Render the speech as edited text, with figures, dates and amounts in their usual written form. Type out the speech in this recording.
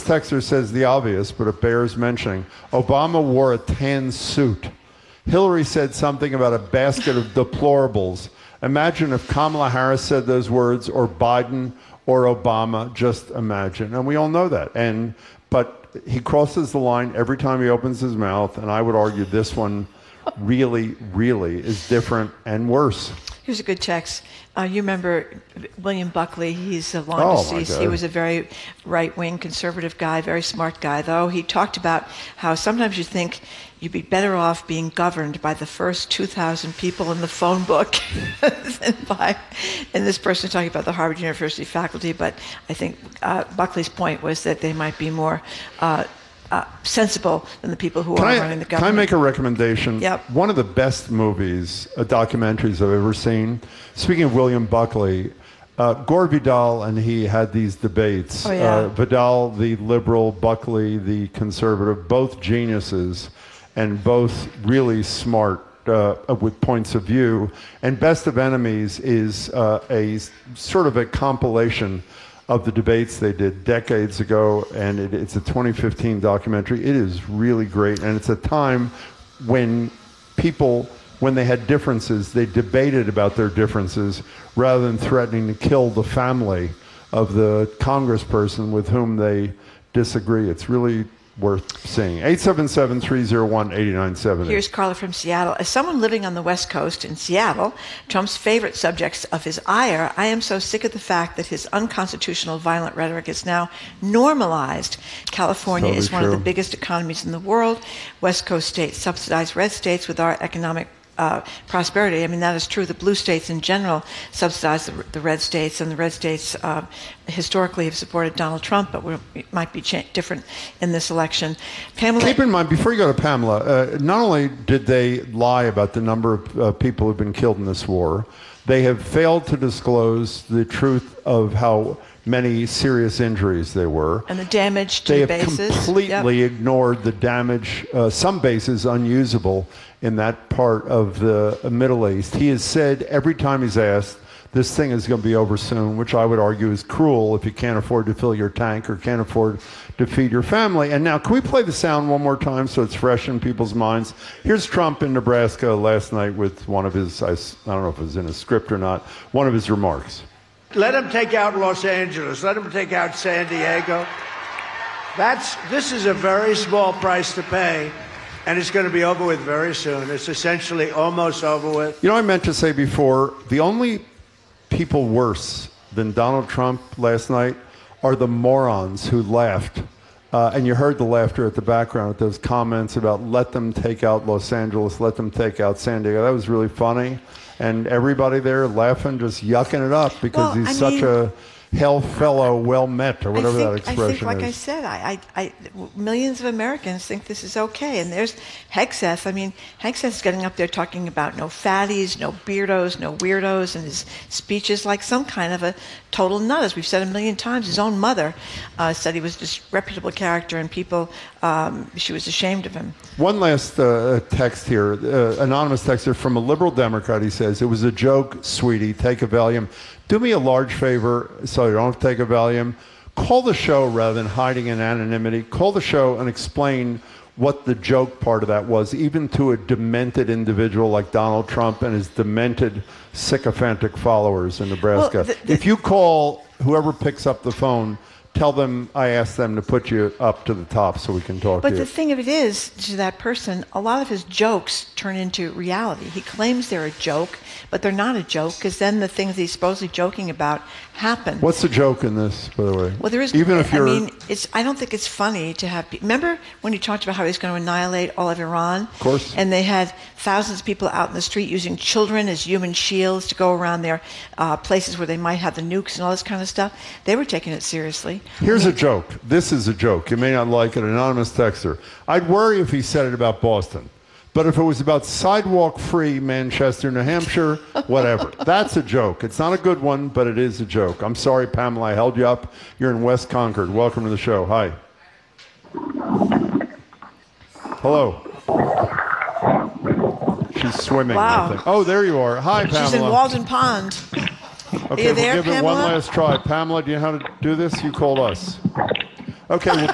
texter says the obvious, but it bears mentioning. Obama wore a tan suit. Hillary said something about a basket of deplorables. Imagine if Kamala Harris said those words, or Biden, or Obama. Just imagine. And we all know that. But he crosses the line every time he opens his mouth, and I would argue this one really, really is different and worse. Here's a good text. You remember William Buckley. He's long deceased. He was a very right-wing conservative guy, very smart guy, though. He talked about how sometimes you think you'd be better off being governed by the first 2,000 people in the phone book and this person talking about the Harvard University faculty, but I think Buckley's point was that they might be more sensible than the people who are running the government. Can I make a recommendation? Yep. One of the best movies, documentaries I've ever seen, speaking of William Buckley, Gore Vidal and he had these debates. Oh, yeah. Vidal, the liberal, Buckley, the conservative, both geniuses and both really smart with points of view. And Best of Enemies is a sort of a compilation of the debates they did decades ago, and it's a 2015 documentary. It is really great, and it's a time when people, when they had differences, they debated about their differences rather than threatening to kill the family of the congressperson with whom they disagree. It's really worth seeing. 877-301-8970. Here's Carla from Seattle. As someone living on the West Coast in Seattle, Trump's favorite subjects of his ire, I am so sick of the fact that his unconstitutional violent rhetoric is now normalized. California is one of the biggest economies in the world. West Coast states subsidize red states with our economic prosperity. I mean, that is true. The blue states in general subsidize the red states, and the red states historically have supported Donald Trump, but it might be different in this election. Pamela, keep in mind, before you go to Pamela, not only did they lie about the number of people who've been killed in this war, they have failed to disclose the truth of how many serious injuries there were. And the damage to the bases. They have completely ignored the damage, some bases unusable in that part of the Middle East. He has said every time he's asked, this thing is going to be over soon, which I would argue is cruel if you can't afford to fill your tank or can't afford to feed your family. And now, can we play the sound one more time so it's fresh in people's minds? Here's Trump in Nebraska last night with one of his, I don't know if it was in his script or not, one of his remarks. Let them take out Los Angeles. Let them take out San Diego. This is a very small price to pay, and it's going to be over with very soon. It's essentially almost over with. You know, I meant to say before, the only people worse than Donald Trump last night are the morons who laughed. And you heard the laughter at the background at those comments about let them take out Los Angeles, let them take out San Diego. That was really funny. And everybody there laughing, just yucking it up because he's such a hail fellow well met, or whatever that expression is. I think, like I said, millions of Americans think this is okay. And there's Hegseth. I mean, Hegseth is getting up there talking about no fatties, no beardos, no weirdos, and his speech is like some kind of a total nut. As we've said a million times, his own mother said he was a disreputable character, and people, she was ashamed of him. One last text here, anonymous text here from a liberal Democrat. He says, it was a joke, sweetie, take a Valium. Do me a large favor so you don't have to take a Valium. Call the show rather than hiding in anonymity. Call the show and explain what the joke part of that was, even to a demented individual like Donald Trump and his demented, sycophantic followers in Nebraska. Well, if you call whoever picks up the phone, tell them I asked them to put you up to the top so we can talk to you. But the thing of it is, to that person, a lot of his jokes turn into reality. He claims they're a joke, but they're not a joke, because then the things he's supposedly joking about happen. What's the joke in this, by the way? Well, there is. Even if you're, I mean, I don't think it's funny to have. Remember when he talked about how he's going to annihilate all of Iran? Of course. And they had thousands of people out in the street using children as human shields to go around their places where they might have the nukes and all this kind of stuff. They were taking it seriously. Here's a joke. This is a joke. You may not like it. Anonymous texter. I'd worry if he said it about Boston. But if it was about sidewalk-free Manchester, New Hampshire, whatever. That's a joke. It's not a good one, but it is a joke. I'm sorry, Pamela, I held you up. You're in West Concord. Welcome to the show. Hi. Hello. She's swimming, wow. I think. Oh, there you are. Hi, Pamela. She's in Walden Pond. Okay, Are you there, we'll give Pamela? it one last try. Pamela, do you know how to do this? You called us. Okay,